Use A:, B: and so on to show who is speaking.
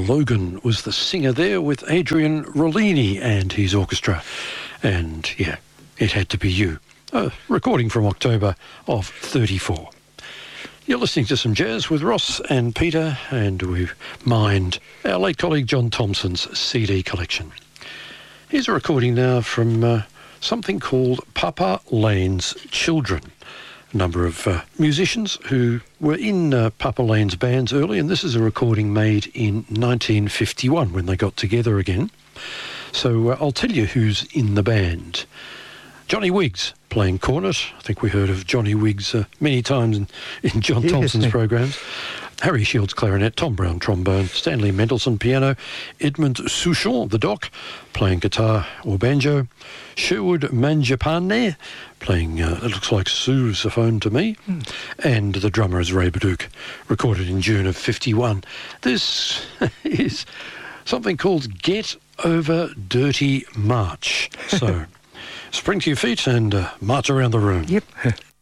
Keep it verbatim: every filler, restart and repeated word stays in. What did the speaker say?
A: Logan was the singer there with Adrian Rollini and his orchestra. And, yeah, It Had to Be You. A recording from October of thirty-four. You're listening to some jazz with Ross and Peter, and we've mined our late colleague John Thompson's C D collection. Here's a recording now from uh, something called Papa Lane's Children. A number of uh, musicians who were in uh, Papa Lane's bands early, and this is a recording made in nineteen fifty-one when they got together again. So uh, I'll tell you who's in the band. Johnny Wiggs playing cornet. I think we heard of Johnny Wiggs uh, many times in, in John
B: Yes.
A: Thompson's programs. Harry Shields clarinet, Tom Brown trombone, Stanley Mendelsohn piano, Edmund Souchon, the doc, playing guitar or banjo, Sherwood Manjapane, playing, uh, it looks like sousaphone to me, mm. and the drummer is Ray Baduch, recorded in June of fifty-one. This is something called Get Over Dirty March. So, spring to your feet and uh, march around the room.
B: Yep.